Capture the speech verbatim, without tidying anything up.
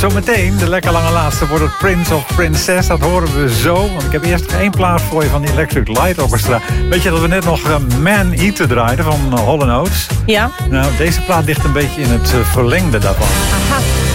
Zometeen, de lekker lange laatste, wordt het Prince of Princess. Dat horen we zo. Want ik heb eerst nog één plaat voor je van die Electric Light Orchestra. Weet je dat we net nog uh, Man Eater draaiden van uh, Hall and Oates? Ja. Nou, deze plaat ligt een beetje in het uh, verlengde daarvan. Aha.